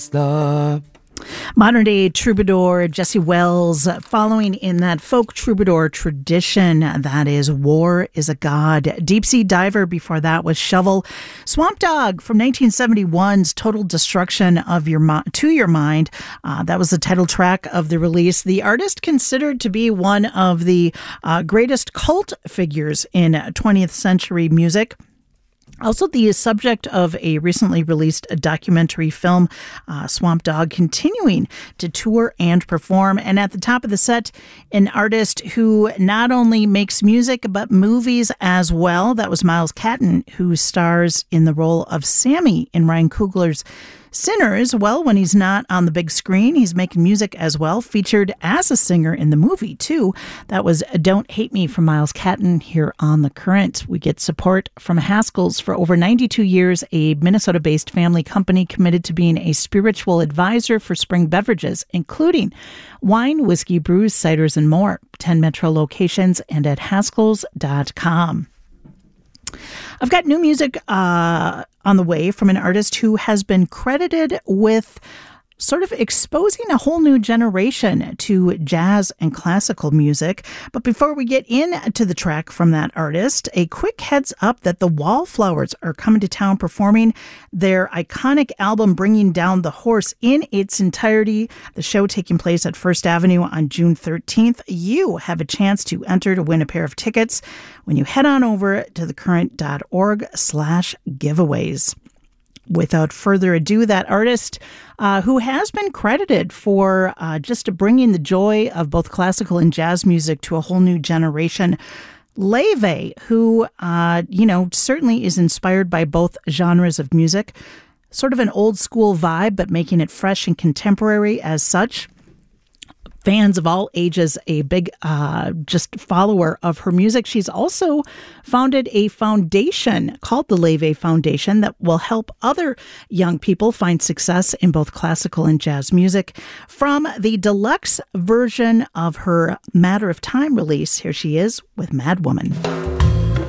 The modern-day troubadour Jesse Wells, following in that folk troubadour tradition that is War is a God. Deep Sea Diver before that was Shovel. Swamp Dogg from 1971's Total Destruction of To Your Mind. That was the title track of the release. The artist considered to be one of the greatest cult figures in 20th century music. Also the subject of a recently released documentary film, Swamp Dogg continuing to tour and perform. And at the top of the set, an artist who not only makes music, but movies as well. That was Miles Catton, who stars in the role of Sammy in Ryan Coogler's Sinners. Well, when he's not on the big screen, he's making music as well, featured as a singer in the movie, too. That was Don't Hate Me from Miles Catton here on The Current. We get support from Haskell's for over 92 years, a Minnesota-based family company committed to being a spiritual advisor for spring beverages, including wine, whiskey, brews, ciders, and more. 10 metro locations and at haskells.com. I've got new music on the way from an artist who has been credited with sort of exposing a whole new generation to jazz and classical music. But before we get into the track from that artist, a quick heads up that the Wallflowers are coming to town performing their iconic album Bringing Down the Horse in its entirety. The show taking place at First Avenue on June 13th. You have a chance to enter to win a pair of tickets when you head on over to thecurrent.org/giveaways. Without further ado, that artist who has been credited for just bringing the joy of both classical and jazz music to a whole new generation, Leve, who, certainly is inspired by both genres of music, sort of an old school vibe, but making it fresh and contemporary as such. Fans of all ages, a big just follower of her music. She's also founded a foundation called the Leve Foundation that will help other young people find success in both classical and jazz music. From the deluxe version of her Matter of Time release, here she is with Mad Woman.